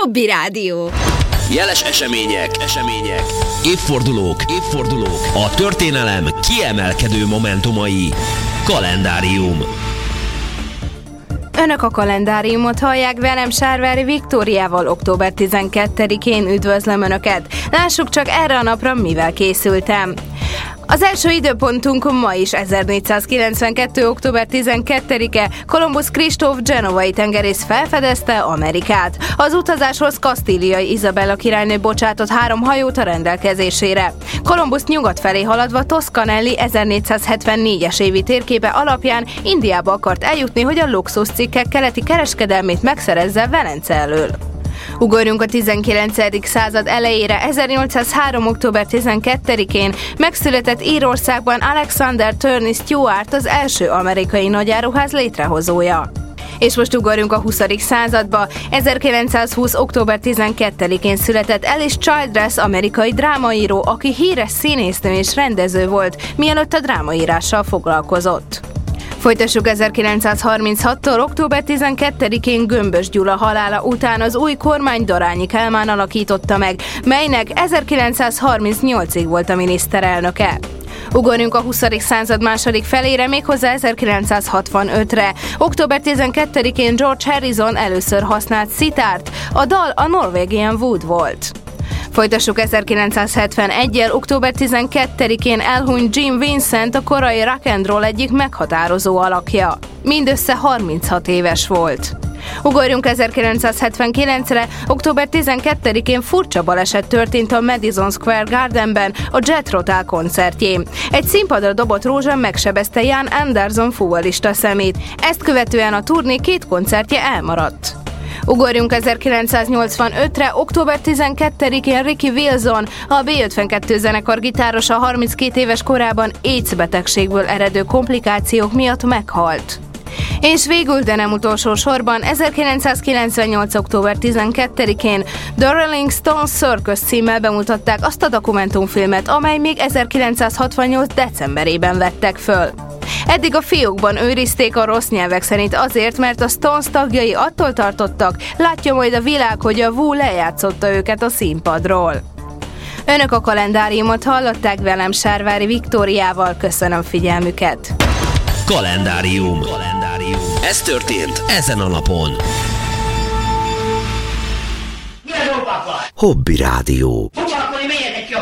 Hobby Rádió. Jeles események. Évfordulók. A történelem kiemelkedő momentumai. Kalendárium. Önök a kalendáriumot hallják, velem Sárvári Viktóriával. Október 12-én üdvözlöm Önöket. Lássuk csak erre a napra, mivel készültem. Az első időpontunk ma is 1492. október 12-e. Kolumbusz Kristóf genovai tengerész felfedezte Amerikát. Az utazáshoz kasztíliai Izabella királynő bocsátott 3 hajót a rendelkezésére. Kolumbusz nyugat felé haladva Toscanelli 1474-es évi térképe alapján Indiába akart eljutni, hogy a luxuscikkek keleti kereskedelmét megszerezze Velence elől. Ugorjunk a 19. század elejére. 1803. október 12-én megszületett Írországban Alexander Turney Stuart, az első amerikai nagyáruház létrehozója. És most ugorjunk a 20. századba. 1920. október 12-én született Alice Childress, amerikai drámaíró, aki híres színésznő és rendező volt, mielőtt a drámaírással foglalkozott. Folytassuk 1936-tól. Október 12-én Gömbös Gyula halála után az új kormány Darányi Kálmán alakította meg, melynek 1938-ig volt a miniszterelnöke. Ugorjunk a 20. század második felére, méghozzá 1965-re. Október 12-én George Harrison először használt szitárt, a dal a Norwegian Wood volt. Folytassuk 1971-el. Október 12-én elhunyt Jim Vincent, a korai rock and roll egyik meghatározó alakja. Mindössze 36 éves volt. Ugorjunk 1979-re. Október 12-én furcsa baleset történt a Madison Square Gardenben a Jethro Tull koncertjén. Egy színpadra dobott rózsa megsebezte Ian Anderson fuvolista szemét. Ezt követően a turné 2 koncertje elmaradt. Ugorjunk 1985-re. Október 12-én Ricky Wilson, a B-52 zenekar gitárosa 32 éves korában AIDS betegségből eredő komplikációk miatt meghalt. És végül, de nem utolsó sorban, 1998. október 12-én The Rolling Stones Circus címmel bemutatták azt a dokumentumfilmet, amely még 1968. decemberében vettek föl. Eddig a fiókban őrizték a rossz nyelvek szerint azért, mert a Stones tagjai attól tartottak, látja majd a világ, hogy a Who lejátszotta őket a színpadról. Önök a kalendáriumot hallották, velem Sárvári Viktóriával. Köszönöm figyelmüket. Kalendárium. Ez történt ezen a napon. Hobby Rádió.